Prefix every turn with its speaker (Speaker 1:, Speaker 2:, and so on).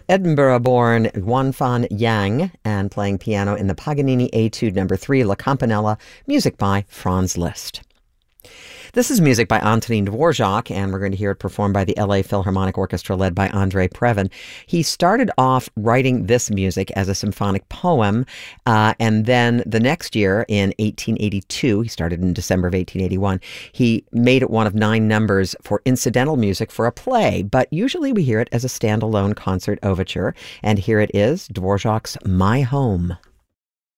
Speaker 1: Edinburgh-born Yuanfan Yang, and playing piano in the Paganini Etude No. 3, La Campanella, music by Franz Liszt. This is music by Antonin Dvorak, and we're going to hear it performed by the LA Philharmonic Orchestra led by Andrei Previn. He started off writing this music as a symphonic poem, and then the next year, in 1882, he started in December of 1881, he made it one of 9 numbers for incidental music for a play, but usually we hear it as a standalone concert overture, and here it is, Dvorak's My Home.